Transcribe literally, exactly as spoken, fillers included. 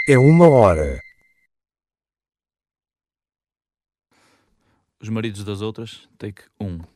É uma hora. Os maridos das outras, take um.